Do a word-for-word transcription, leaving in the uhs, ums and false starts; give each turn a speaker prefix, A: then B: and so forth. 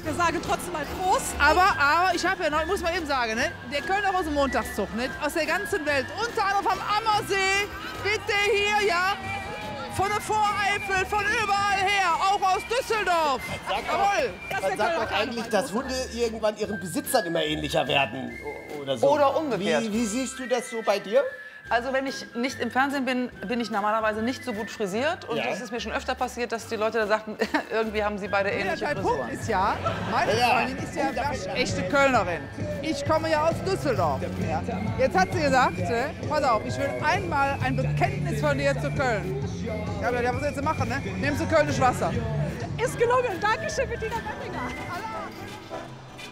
A: Wir sagen trotzdem mal Prost.
B: Aber, aber ich habe ja noch, muss man eben sagen, ne? Der Kölner Rosenmontagszug, ne? Aus der ganzen Welt, unter anderem vom Ammersee, bitte hier, ja, von der Voreifel, von überall her, auch aus Düsseldorf.
C: Sag
B: Jawohl.
A: Das
C: Man
A: ist
C: sagt
A: der
C: doch
A: Kölner
C: eigentlich,
A: Karneval.
C: dass Hunde irgendwann ihren Besitzern immer ähnlicher werden o- oder so.
D: Oder umgekehrt.
C: Wie, wie siehst du das so bei dir?
D: Also wenn ich nicht im Fernsehen bin, bin ich normalerweise nicht so gut frisiert. Und
C: Ja.
D: es ist mir schon öfter passiert, dass die Leute da sagten, irgendwie haben sie beide
B: Ja,
D: ähnliche
B: der
D: Frisuren.
B: Punkt ist ja, meine
C: Ja.
B: Freundin ist ja echte Kölnerin. Ich komme ja aus Düsseldorf. Ja. Jetzt hat sie gesagt, äh, pass auf, ich will einmal ein Bekenntnis von dir zu Köln. Ja, aber ja, was willst du machen, ne? Nimmst du Kölnisch Wasser.
A: Ist gelungen. Dankeschön, Bettina Benninger.